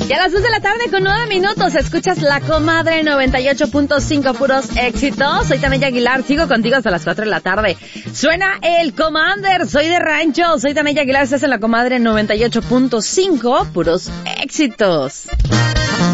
Y a las 2 de la tarde con 9 minutos escuchas La Comadre 98.5, puros éxitos. Soy Tamenya Aguilar, sigo contigo hasta las 4 de la tarde. Suena el Commander, soy de rancho, soy Tamenya Aguilar, estás en La Comadre 98.5, puros éxitos.